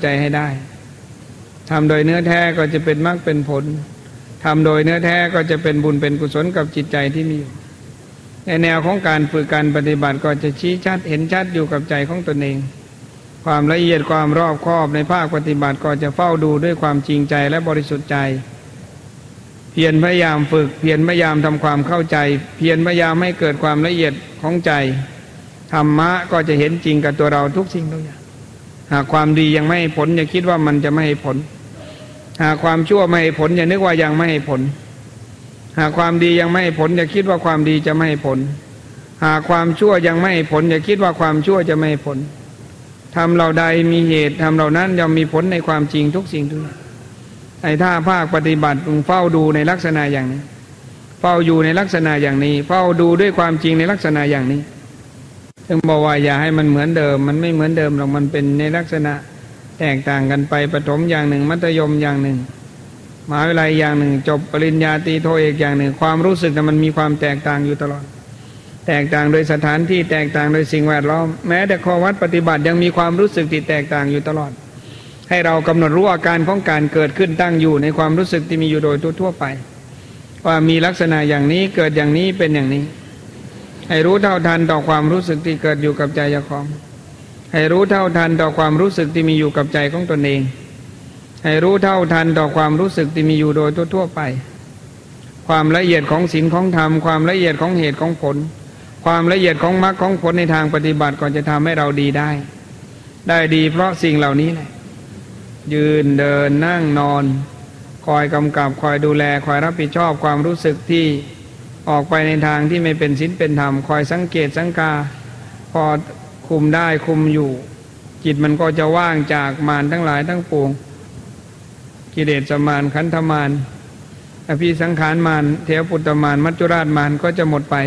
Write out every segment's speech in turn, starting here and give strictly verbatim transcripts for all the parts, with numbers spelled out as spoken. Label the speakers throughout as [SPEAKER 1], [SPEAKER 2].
[SPEAKER 1] ใจให้ได้ทำโดยเนื้อแท้ก็จะเป็นมรรคเป็นผลทำโดยเนื้อแท้ก็จะเป็นบุญเป็นกุศลกับจิตใจที่มีอยู่ในแนวของการฝึกการปฏิบัติก็จะชี้ชัดเห็นชัดอยู่กับใจของตนเองความละเอียดความรอบคอบในภาคปฏิบัติก็จะเฝ้าดูด้วยความจริงใจและบริสุทธิ์ใจเพียรพยายามฝึกเพียรพยายามทำความเข้าใจเพียรพยายามให้เกิดความละเอียดของใจธรรมะก็จะเห็นจริงกับตัวเราทุกสิ่งทุกอย่างหากความดียังไม่ให้ผลอย่าคิดว่ามันจะไม่ให้ผลหากความชั่วไม่ให้ผลอย่านึกว่ายังไม่ให้ผลหากความดียังไม่ให้ผลอย่าคิดว่าความดีจะไม่ให้ผลหากความชั่วยังไม่ให้ผลอย่าคิดว่าความชั่วจะไม่ให้ผลทำเราใดมีเหตุทำเรานั้นย่อมมีผลในความจริงทุกสิ่งทุกอย่างไอ้ถ้าภาคปฏิบัติเฝ้าดูในลักษณะอย่างนี้เฝ้าอยู่ในลักษณะอย่างนี้เฝ้าดูด้วยความจริงในลักษณะอย่างนี้ถึงบอกว่าอย่าให้มันเหมือนเดิมมันไม่เหมือนเดิมหรอกมันเป็นในลักษณะแตกต่างกันไปประถมอย่างหนึ่งมัธยมอย่างหนึ่งมหาวิทยาลัยอย่างหนึ่งจบปริญญาตรีโทเอกอย่างหนึ่งความรู้สึกนั้นมันมีความแตกต่างอยู่ตลอดแตกต่างโดยสถานที่แตกต่างโดยสิ่งแวดล้อมแม้แต่ข้อวัดปฏิบัติยังมีความรู้สึกที่แตกต่างอยู่ตลอดให้เรากำหนดรู้อาการของการเกิดขึ้นตั้งอยู่ในความรู้สึกที่มีอยู่โดยทั่วไปว่ามีลักษณะอย่างนี้เกิดอย่างนี้เป็นอย่างนี้ให้รู้เท่าทันต่อความรู้สึกที่เกิดอยู่กับใจเจ้าของให้รู้เท่าทันต่อความรู้สึกที่มีอยู่กับใจของตนเองให้รู้เท่าทันต่อความรู้สึกที่มีอยู่โดยทั่วไปความละเอียดของศีลของธรรมความละเอียดของเหตุของผลความละเอียดของมรรคของผลในทางปฏิบัติก่อนจะทำให้เราดีได้ได้ดีเพราะสิ่งเหล่านี้แหละยืนเดินนั่งนอนคอยกำกับคอยดูแลคอยรับผิดชอบความรู้สึกที่ออกไปในทางที่ไม่เป็นศีลเป็นธรรมคอยสังเกตสังกาพอคุมได้คุมอยู่จิตมันก็จะว่างจากมารทั้งหลายทั้งปวงกิเลสมารขันธมารอภิสังขารมารเทวปุตตมารมัจจุราชมารก็จะหมดไป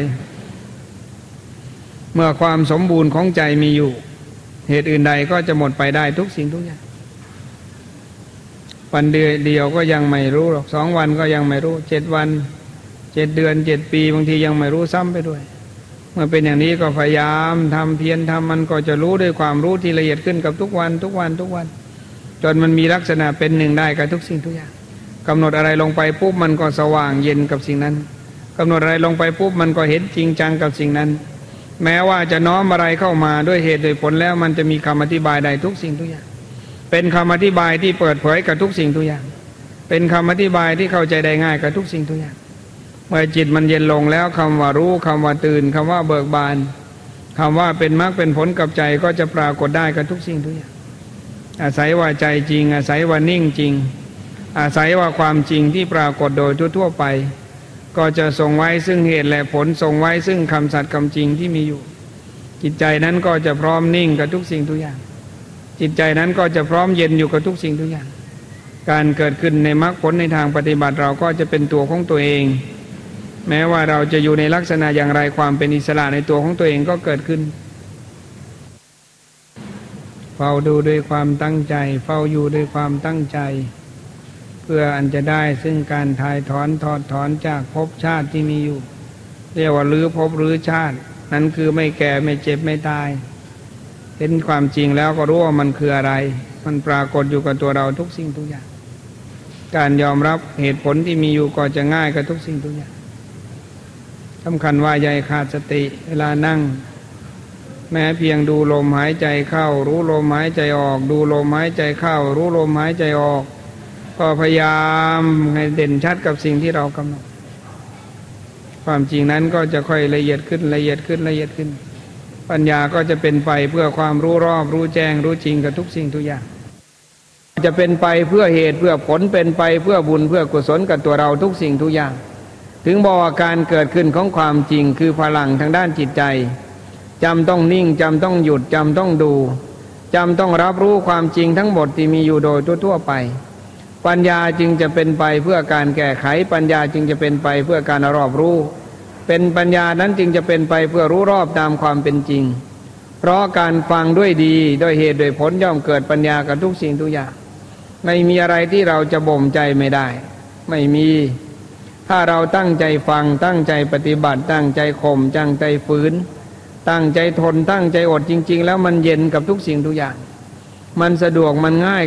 [SPEAKER 1] เมื่อความสมบูรณ์ของใจมีอยู่เหตุอื่นใดก็จะหมดไปได้ทุกสิ่งทุกอย่างวันเดียวก็ยังไม่รู้หรอกสองวันก็ยังไม่รู้เจ็ดวันเจ็ดเดือนเจ็ดปีบางทียังไม่รู้ซ้ำไปด้วยเมื่อเป็นอย่างนี้ก็พยายามทำเพียรทำมันก็จะรู้ด้วยความรู้ที่ละเอียดขึ้นกับทุกวันทุกวันทุกวันจนมันมีลักษณะเป็นหนึ่งได้กับทุกสิ่งทุกอย่างกำหนดอะไรลงไปปุ๊บมันก็สว่างเย็นกับสิ่งนั้นกำหนดอะไรลงไปปุ๊บมันก็เห็นจริงจังกับสิ่งนั้นแม้ว่าจะน้อมอะไรเข้ามาด้วยเหตุโดยผลแล้วมันจะมีคำอธิบายได้ทุกสิ่งทุกอย่างเป็นคำอธิบายที่เปิดเผยกับทุกสิ่งทุกอย่างเป็นคำอธิบายที่เข้าใจได้ง่ายกับทุกสิ่งทุกอย่างเมื่อจิตมันเย็นลงแล้วคำว่ารู้คำว่าตื่นคำว่าเบิกบานคำว่าเป็นมรรคเป็นผลกับใจก็จะปรากฏได้กับทุกสิ่งทุกอย่างอาศัยว่าใจจริงอาศัยว่านิ่งจริงอาศัยว่าความจริงที่ปรากฏโดยทั่วๆไปก็จะทรงไว้ซึ่งเหตุและผลทรงไว้ซึ่งคำสัตย์คำจริงที่มีอยู่จิตใจนั้นก็จะพร้อมนิ่งกับทุกสิ่งทุกอย่างจิตใจนั้นก็จะพร้อมเย็นอยู่กับทุกสิ่งทุกอย่างการเกิดขึ้นในมรรคผลในทางปฏิบัติเราก็จะเป็นตัวของตัวเองแม้ว่าเราจะอยู่ในลักษณะอย่างไรความเป็นอิสระในตัวของตัวเองก็เกิดขึ้นเฝ้าดูด้วยความตั้งใจเฝ้าอยู่ด้วยความตั้งใจเพื่ออันจะได้ซึ่งการถ่ายถอนถอดถอนจากภพชาติที่มีอยู่เรียกว่าลื้อภพลื้อชาตินั้นคือไม่แก่ไม่เจ็บไม่ตายเห็นความจริงแล้วก็รู้ว่ามันคืออะไรมันปรากฏอยู่กับตัวเราทุกสิ่งทุกอย่างการยอมรับเหตุผลที่มีอยู่ก็จะง่ายกับทุกสิ่งทุกอย่างสำคัญว่าอย่าขาดสติเวลานั่งแม้เพียงดูลมหายใจเข้ารู้ลมหายใจออกดูลมหายใจเข้ารู้ลมหายใจออกก็พยายามให้เด่นชัดกับสิ่งที่เรากำหนดความจริงนั้นก็จะค่อยละเอียดขึ้นละเอียดขึ้นละเอียดขึ้นปัญญาก็จะเป็นไปเพื่อความรู้รอบรู้แจ้งรู้จริงกับทุกสิ่งทุกอย่างจะเป็นไปเพื่อเหตุเพื่อผลเป็นไปเพื่อบุญเพื่อกุศลกับตัวเราทุกสิ่งทุกอย่างถึงบอกว่าการเกิดขึ้นของความจริงคือพลังทางด้านจิตใจจำต้องนิ่งจำต้องหยุดจำต้องดูจำต้องรับรู้ความจริงทั้งหมดที่มีอยู่โดยทั่วๆไปปัญญาจึงจะเป็นไปเพื่อการแก้ไขปัญญาจึงจะเป็นไปเพื่อการรอบรู้เป็นปัญญานั้นจึงจะเป็นไปเพื่อรู้รอบตามความเป็นจริงเพราะการฟังด้วยดีด้วยเหตุด้วยผลย่อมเกิดปัญญากับทุกสิ่งทุกอย่างไม่มีอะไรที่เราจะบ่มใจไม่ได้ไม่มีถ้าเราตั้งใจฟังตั้งใจปฏิบัติตั้งใจข่มตั้งใจฝืนตั้งใจทนตั้งใจอดจริงๆแล้วมันเย็นกับทุกสิ่งทุกอย่างมันสะดวกมันง่าย